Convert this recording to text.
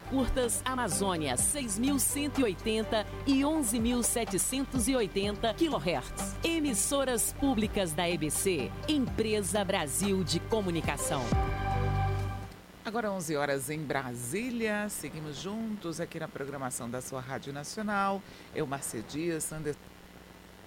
curtas Amazônia 6.180 e 11.780 kHz. Emissoras públicas da EBC, Empresa Brasil de Comunicação. Agora 11 horas em Brasília, seguimos juntos aqui na programação da sua Rádio Nacional. Eu, Marcia Dias,